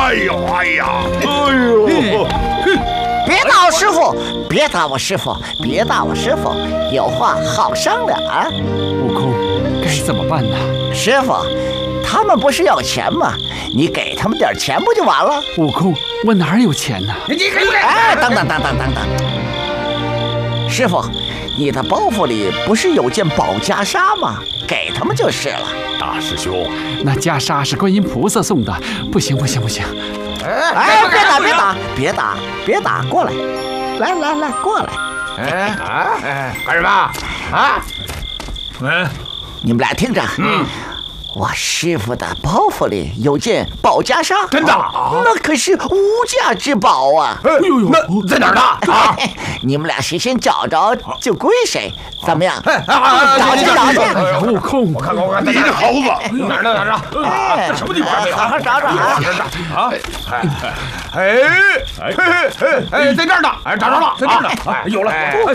哎呦！ 别打我师傅！别打我师傅！别打我师傅！有话好商量啊！ 悟空，该怎么办呢？ 师傅，他们不是要钱吗？你给他们点钱不就完了？ 悟空，我哪有钱呢？ 你给不给？ 哎，等等！师傅，你的包袱里不是有件宝袈裟吗？给他们就是了。 大师兄， 那袈裟是观音菩萨送的，不行！ 哎，别打，过来，来，过来。 干什么？啊？ 你们俩听着，我师傅的包袱里有件宝袈裟， 真的？ 那可是无价之宝啊！ 那在哪儿呢？啊？ 你们俩谁先找着就归谁，怎么样？ 找去！ 悟空， 我看， 你这猴子， 哪儿呢？这什么地方没有？ 好好找找啊！ 在这儿呢！哎，找着了，在这儿呢！哎，有了！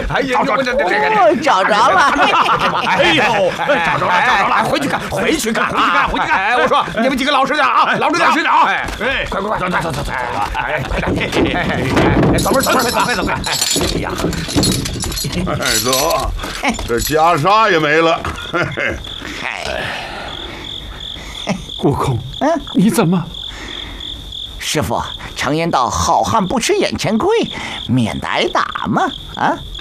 找着了！ 哎呦，找着了！回去看！哎，我说你们几个老实点啊，老实点啊！哎，快，走！哎，快点！走！哎呀！ 走，这袈裟也没了。 悟空，你怎么？ 师傅，常言道，好汉不吃眼前亏，免得挨打嘛！啊！